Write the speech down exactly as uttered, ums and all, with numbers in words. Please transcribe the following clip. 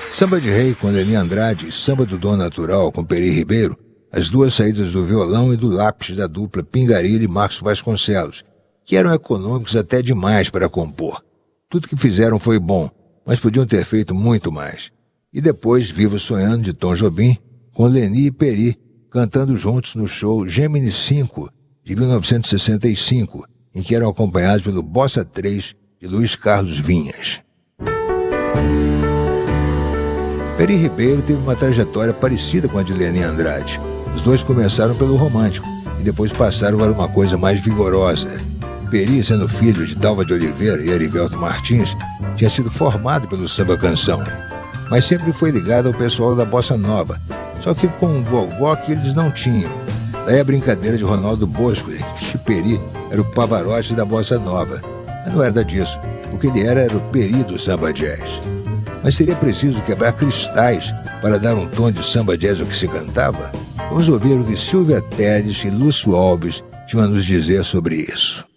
Samba de Rei com Leni Andrade e Samba do Dom Natural com Peri Ribeiro, as duas saídas do violão e do lápis da dupla Pingarello e Marcos Vasconcelos, que eram econômicos até demais para compor. Tudo que fizeram foi bom, mas podiam ter feito muito mais. E depois Vivo Sonhando de Tom Jobim, com Leni e Peri, cantando juntos no show Gemini cinco, de mil novecentos e sessenta e cinco, em que eram acompanhados pelo Bossa três de Luiz Carlos Vinhas. Peri Ribeiro teve uma trajetória parecida com a de Leni Andrade. Os dois começaram pelo romântico e depois passaram para uma coisa mais vigorosa. Peri, sendo filho de Dalva de Oliveira e Erivelto Martins, tinha sido formado pelo samba-canção, mas sempre foi ligado ao pessoal da Bossa Nova, só que com um gogó que eles não tinham. Daí a brincadeira de Ronaldo Bosco, que Peri era o Pavarotti da Bossa Nova. Mas não era disso. O que ele era era o Peri do samba jazz. Mas seria preciso quebrar cristais para dar um tom de samba jazz ao que se cantava? Vamos ouvir o que Silvia Telles e Lúcio Alves tinham a nos dizer sobre isso.